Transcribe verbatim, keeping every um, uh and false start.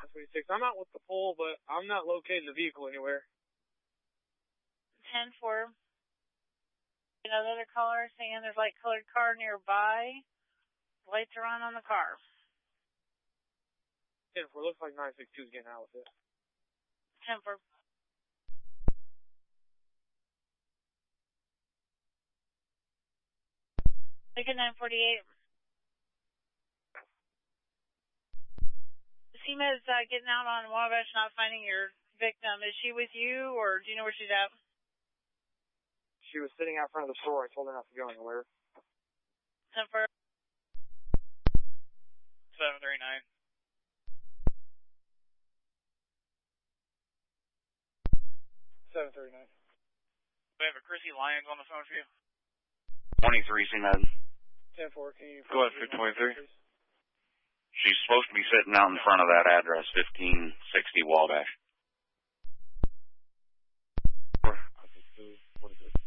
nine twenty-six. I'm out with the pole, but I'm not locating the vehicle anywhere. ten four. Another caller saying there's light colored car nearby. Lights are on on the car. ten four. Looks like nine six two is getting out with it. ten four. Take a nine forty-eight. C M E is uh, getting out on Wabash, not finding your victim. Is she with you, or do you know where she's at? She was sitting out front of the store. I told her not to go anywhere. ten four. seven three nine. seven three nine. We have a Chrissy Lyons on the phone for you. twenty-three, C M E D. ten four, can you... Go ahead, twenty-three. She's supposed to be sitting out in front of that address, fifteen sixty Wabash. forty-three.